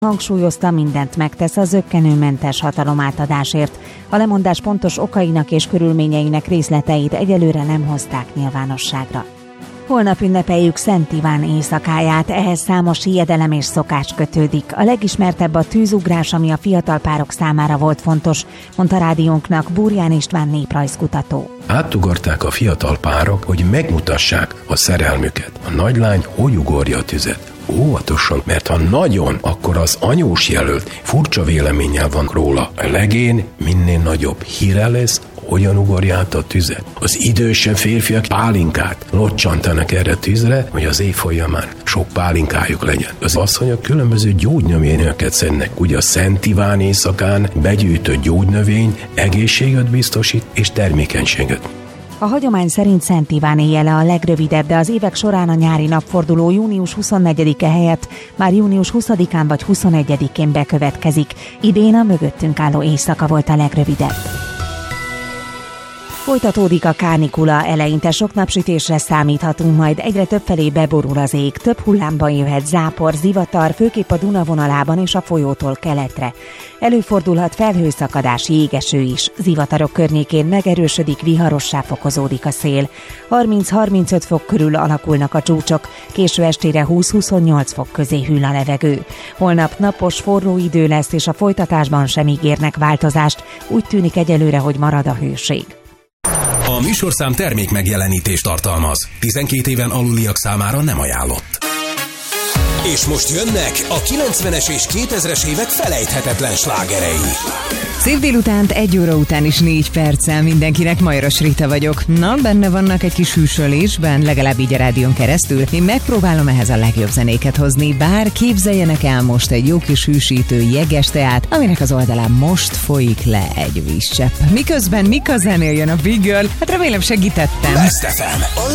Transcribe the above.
Hangsúlyozta, mindent megtesz a zökkenőmentes hatalomátadásért. A lemondás pontos okainak és körülményeinek részleteit egyelőre nem hozták nyilvánosságra. Holnap ünnepeljük Szent Iván éjszakáját, ehhez számos hiedelem és szokás kötődik. A legismertebb a tűzugrás, ami a fiatal párok számára volt fontos, mondta rádiónknak Burján István néprajzkutató. Átugorták a fiatal párok, hogy megmutassák a szerelmüket. A nagylány hogy ugorja a tüzet? Óvatosan, mert ha nagyon, akkor az anyós jelölt furcsa véleménnyel van róla. A legén minél nagyobb híre lesz, hogyan ugorja át a tüzet. Az idősebb férfiak pálinkát locsantanak erre a tűzre, hogy az év folyamán sok pálinkájuk legyen. Az asszonyok különböző gyógynövényeket szednek. Ugye a Szent Iván éjszakán begyűjtött gyógynövény egészséget biztosít és termékenységet. A hagyomány szerint Szent Iván éjjele a legrövidebb, de az évek során a nyári napforduló június 24-e helyett már június 20-án vagy 21-én bekövetkezik. Idén a mögöttünk álló éjszaka volt a legrövidebb. Folytatódik a kánikula, eleinte sok napsütésre számíthatunk, majd egyre többfelé beborul az ég, több hullámban jöhet zápor, zivatar, főképp a Duna vonalában és a folyótól keletre. Előfordulhat felhőszakadás, jégeső is, zivatarok környékén megerősödik, viharossá fokozódik a szél. 30-35 fok körül alakulnak a csúcsok, késő estére 20-28 fok közé hűl a levegő. Holnap napos, forró idő lesz, és a folytatásban sem ígérnek változást, úgy tűnik egyelőre, hogy marad a hőség. A műsorszám termék megjelenítést tartalmaz. 12 éven aluliak számára nem ajánlott. És most jönnek a 90-es és 2000-es évek felejthetetlen slágerei. Szép délutánt, 1 óra után is 4 perccel mindenkinek, Majoros Rita vagyok. Na, benne vannak egy kis hűsölésben, legalább így a rádión keresztül. Én megpróbálom ehhez a legjobb zenéket hozni, bár képzeljenek el most egy jó kis hűsítő jeges teát, aminek az oldalán most folyik le egy vízcsepp. Miközben Mika zenél jön a Big Girl, hát remélem segítettem. Best FM.